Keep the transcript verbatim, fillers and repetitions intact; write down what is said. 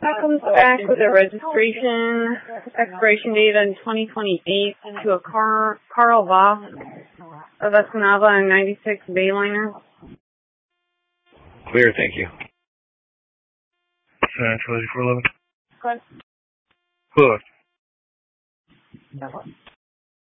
That comes back with a registration expiration date on twenty twenty-eight to a Car Carl Voss of Escanaba and ninety-six Bayliner. Clear, thank you. Central eighty-four eleven. Good. Hook.